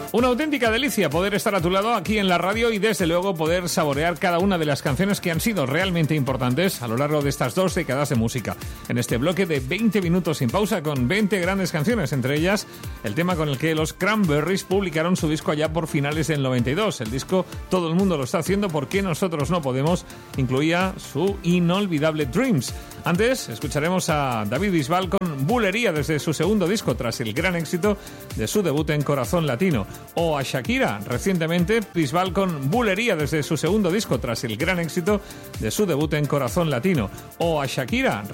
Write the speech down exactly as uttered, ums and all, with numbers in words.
Una auténtica delicia poder estar a tu lado aquí en la radio y desde luego poder saborear cada una de las canciones que han sido realmente importantes a lo largo de estas dos décadas de música. En este bloque de veinte minutos sin pausa con veinte grandes canciones, entre ellas el tema con el que los Cranberries publicaron su disco allá por finales del noventa y dos. El disco Todo el mundo lo está haciendo, ¿por qué nosotros no podemos? Incluía su inolvidable Dreams. Antes escucharemos a David Bisbal con Bulería desde su segundo disco tras el gran éxito de su debut en Corazón Latino. O a Shakira, recientemente Bisbal con Bulería desde su segundo disco tras el gran éxito de su debut en Corazón Latino. O a Shakira,